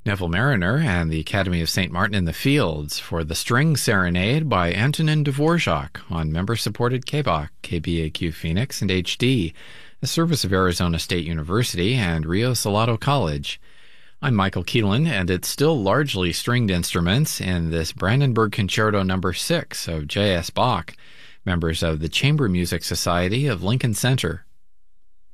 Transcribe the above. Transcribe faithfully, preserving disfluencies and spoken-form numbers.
Neville Mariner and the Academy of Saint Martin in the Fields for the String Serenade by Antonin Dvorak on member-supported K B A Q, K B A Q Phoenix, and H D, a service of Arizona State University and Rio Salado College. I'm Michael Keelan, and it's still largely stringed instruments in this Brandenburg Concerto number six of J S. Bach, members of the Chamber Music Society of Lincoln Center.